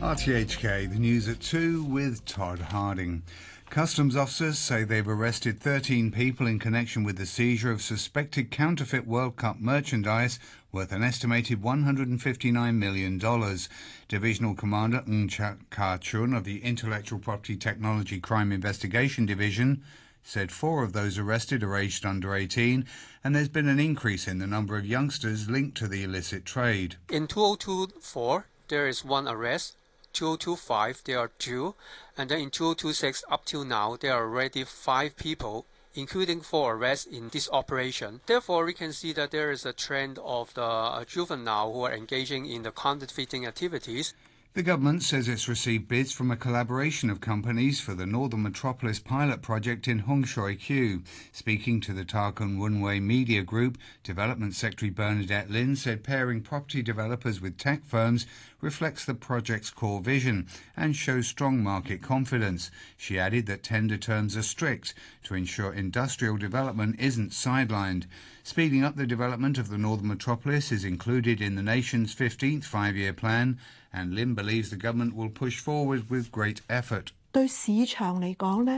RTHK, the news at 2 with Todd Harding. Customs officers say they've arrested 13 people in connection with the seizure of suspected counterfeit World Cup merchandise worth an estimated $159 million. Divisional Commander Ng Ka-chun of the Intellectual Property Technology Crime Investigation Division said 4 of those arrested are aged under 18, and there's been an increase in the number of youngsters linked to the illicit trade. In 2024, there is 1 arrest. 2025, there are 2, and then in 2026 up till now, there are already 5 people, including 4 arrests in this operation. Therefore, we can see that there is a trend of the juvenile who are engaging in the counterfeiting activities. The government says it's received bids from a collaboration of companies for the Northern Metropolis pilot project in Hung Shui Kiu. Speaking to the Ta Kung Wan Wei Media Group, Development Secretary Bernadette Lin said pairing property developers with tech firms reflects the project's core vision and shows strong market confidence. She added that tender terms are strict to ensure industrial development isn't sidelined. Speeding up the development of the Northern Metropolis is included in the nation's 15th five-year plan, and Lim believes the government will push forward with great effort. For the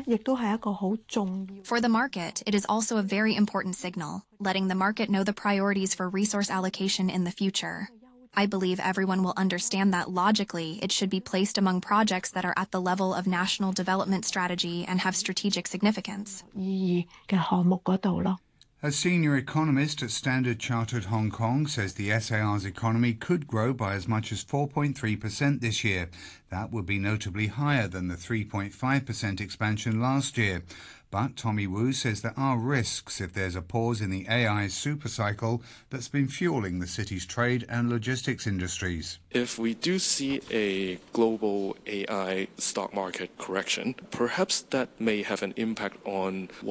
market, it is also a very important signal, letting the market know the priorities for resource allocation in the future. I believe everyone will understand that logically it should be placed among projects that are at the level of national development strategy and have strategic significance. A senior economist at Standard Chartered Hong Kong says the SAR's economy could grow by as much as 4.3% this year. That would be notably higher than the 3.5% expansion last year. But Tommy Wu says there are risks if there's a pause in the AI supercycle that's been fueling the city's trade and logistics industries. If we do see a global AI stock market correction, perhaps that may have an impact on